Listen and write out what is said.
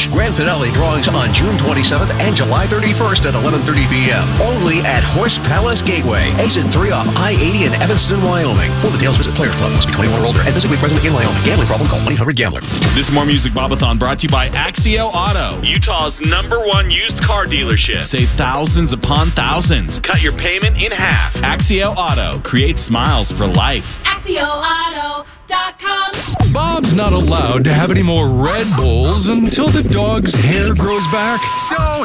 cash. Grand finale drawings on June 27th and July 31st at 11:30 p.m. Only at Horse Palace Gateway, exit 3 off I-80 in Evanston, Wyoming. For details, visit Players Club. Must be 21 or older and physically present in Wyoming. Gambling problem? Call 1-800-GAMBLER. This More Music Bobathon brought to you by Axio Auto, Utah's #1 used car dealership. Save thousands upon thousands. Cut your payment in half. Axio Auto creates smiles for life. AxioAuto.com. Bob's not allowed to have any more Red Bulls until the dog's hair grows back. So